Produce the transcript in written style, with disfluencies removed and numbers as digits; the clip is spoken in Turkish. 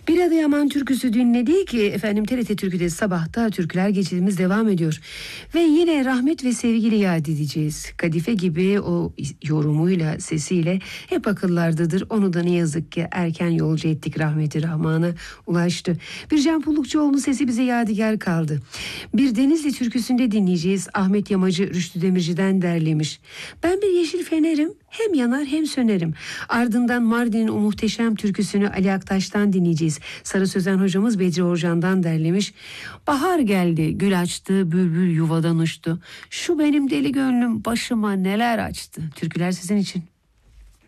Bir Adıyaman türküsü dinledik. Efendim TRT Türkü'de sabahta türküler gecemiz devam ediyor. Ve yine rahmet ve sevgiyle yad edeceğiz. Kadife gibi o yorumuyla, sesiyle hep akıllardadır. Onu da ne yazık ki erken yolcu ettik, rahmeti rahmana ulaştı. Bir Can Pullukçuoğlu'nun sesi bize yadigar kaldı. Bir Denizli türküsünde dinleyeceğiz. Ahmet Yamacı Rüştü Demirci'den derlemiş. Ben bir yeşil fenerim, hem yanar hem sönerim. Ardından Mardin'in o muhteşem türküsünü Ali Aktaş'tan dinleyeceğiz. Sarı Sözen hocamız Bedri Orcan'dan derlemiş. Bahar geldi, gül açtı, bülbül yuvadan uçtu. Şu benim deli gönlüm başıma neler açtı. Türküler sizin için.